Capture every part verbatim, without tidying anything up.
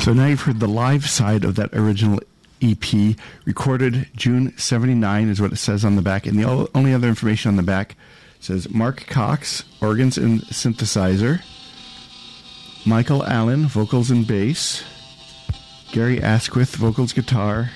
So now you've heard the live side of that original E P, recorded June seventy-nine is what it says on the back. And the only other information on the back says Mark Cox, organs and synthesizer, Michael Allen, vocals and bass, Gary Asquith, vocals, guitar,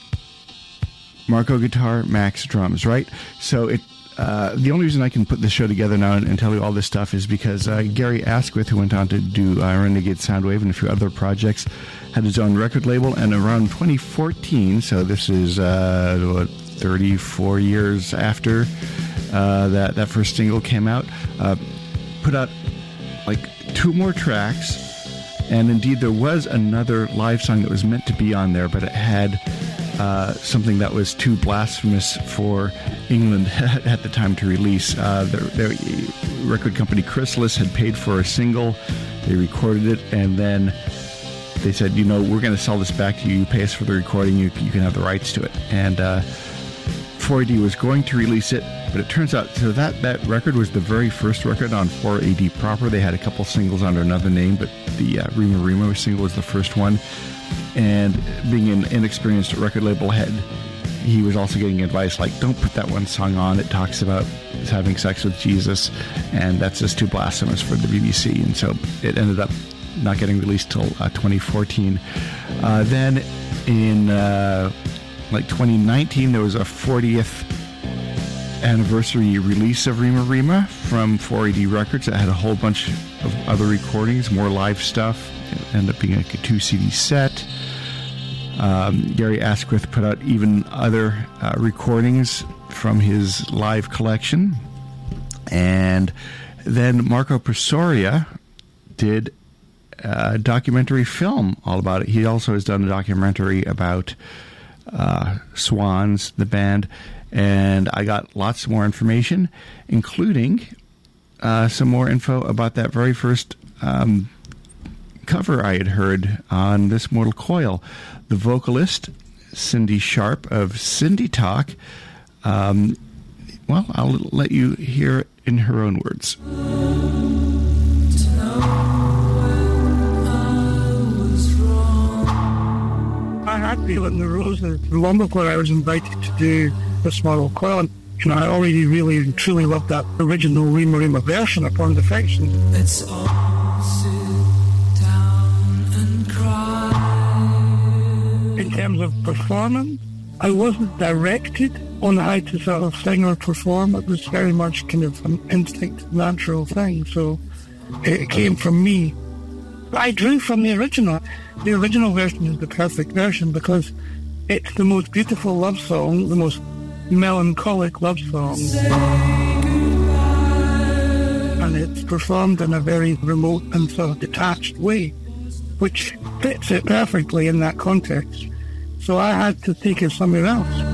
Marco guitar, Max drums, right? So it uh, the only reason I can put this show together now and, and tell you all this stuff is because uh, Gary Asquith, who went on to do uh, Renegade Soundwave and a few other projects, had his own record label, and around twenty fourteen, so this is uh, what, thirty-four years after uh, that, that first single came out, uh, put out like two more tracks, and indeed there was another live song that was meant to be on there, but it had uh, something that was too blasphemous for England at the time to release. Uh, their, their record company Chrysalis had paid for a single, they recorded it, and then they said, you know, we're going to sell this back to you, you pay us for the recording, you, you can have the rights to it. And uh, four A D was going to release it, but it turns out, so that, that record was the very first record on four A D proper. They had a couple singles under another name, but the uh, Rima Rima single was the first one. And being an inexperienced record label head, he was also getting advice like, don't put that one song on. It talks about having sex with Jesus, and that's just too blasphemous for the B B C. And so it ended up not getting released till uh, twenty fourteen. Uh, then in uh, like twenty nineteen, there was a fortieth anniversary release of Rima Rima from four A D Records that had a whole bunch of other recordings, more live stuff. It ended up being like a two C D set. Um, Gary Asquith put out even other uh, recordings from his live collection. And then Marco Presoria did a documentary film all about it. He also has done a documentary about uh, Swans, the band, and I got lots more information, including uh, some more info about that very first um, cover I had heard on This Mortal Coil. The vocalist, Cindy Sharp of Cindy Talk, um, well, I'll let you hear it in her own words. I had been in the Roses long before I was invited to do This Mortal Coil, and you know, I already really and truly loved that original Rima Rima version of Fond Affection. It's all sit down and cry. In terms of performance, I wasn't directed on how to sort of sing or perform. It was very much kind of an instinct, natural thing, so it came from me. I drew from the original. The original version is the perfect version because it's the most beautiful love song, the most melancholic love song. And it's performed in a very remote and sort of detached way, which fits it perfectly in that context. So I had to take it somewhere else.